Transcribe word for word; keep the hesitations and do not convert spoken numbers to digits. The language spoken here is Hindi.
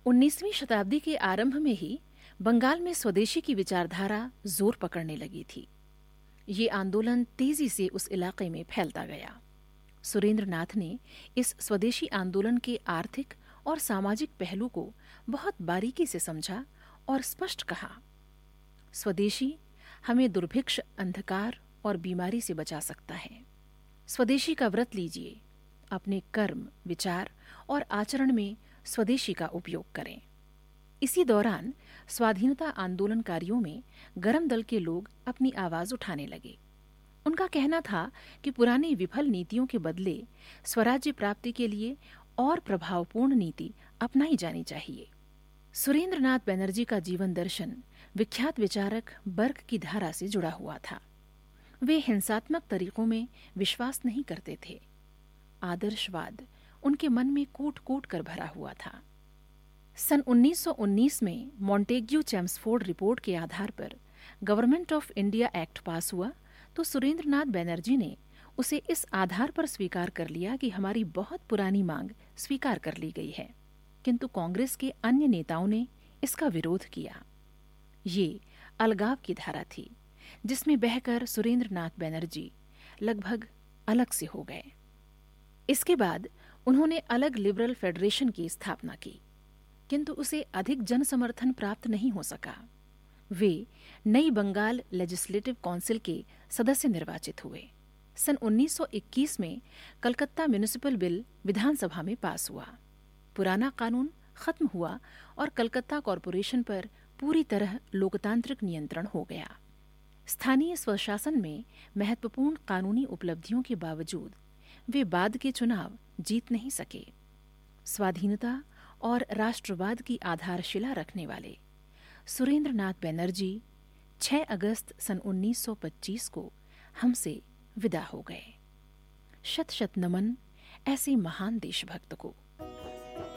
उन्नीसवीं शताब्दी के आरंभ में ही बंगाल में स्वदेशी की विचारधारा जोर पकड़ने लगी थी। ये आंदोलन तेजी से उस इलाके में फैलता गया। सुरेंद्रनाथ ने इस स्वदेशी आंदोलन के आर्थिक और सामाजिक पहलू को बहुत बारीकी से समझा और स्पष्ट कहा, स्वदेशी हमें दुर्भिक्ष, अंधकार और बीमारी से बचा सकता है। स्वदेशी का व्रत लीजिए, अपने कर्म, विचार और आचरण में स्वदेशी का उपयोग करें। इसी दौरान स्वाधीनता आंदोलनकारियों में गरम दल के लोग अपनी आवाज उठाने लगे। उनका कहना था कि पुरानी विफल नीतियों के बदले स्वराज्य प्राप्ति के लिए और प्रभावपूर्ण नीति अपनाई जानी चाहिए। सुरेंद्रनाथ बनर्जी का जीवन दर्शन विख्यात विचारक बर्क की धारा से जुड़ा हुआ था। वे हिंसात्मक तरीकों में विश्वास नहीं करते थे। आदर्शवाद उनके मन में कूट कूट कर भरा हुआ था। सन उन्नीस सौ उन्नीस में मॉन्टेग्यू चेम्सफोर्ड रिपोर्ट के आधार पर गवर्नमेंट ऑफ इंडिया एक्ट पास हुआ तो सुरेंद्रनाथ बनर्जी ने उसे इस आधार पर स्वीकार कर लिया कि हमारी बहुत पुरानी मांग स्वीकार कर ली गई है, किंतु कांग्रेस के अन्य नेताओं ने इसका विरोध किया। ये अलगाव की धारा थी जिसमें बहकर सुरेंद्रनाथ बनर्जी लगभग अलग से हो गए। इसके बाद उन्होंने अलग लिबरल फेडरेशन की स्थापना की, किंतु उसे अधिक जन समर्थन प्राप्त नहीं हो सका। वे नई बंगाल लेजिस्लेटिव काउंसिल के सदस्य निर्वाचित हुए। सन उन्नीस सौ इक्कीस में कलकत्ता म्युनिसिपल बिल विधानसभा में पास हुआ। पुराना कानून खत्म हुआ और कलकत्ता कॉरपोरेशन पर पूरी तरह लोकतांत्रिक नियंत्रण हो गया। स्थानीय स्वशासन में महत्वपूर्ण कानूनी उपलब्धियों के बावजूद वे बाद के चुनाव जीत नहीं सके। स्वाधीनता और राष्ट्रवाद की आधारशिला रखने वाले सुरेंद्रनाथ बनर्जी छह अगस्त सन उन्नीस सौ पच्चीस को हमसे विदा हो गए। शत शत नमन ऐसे महान देशभक्त को।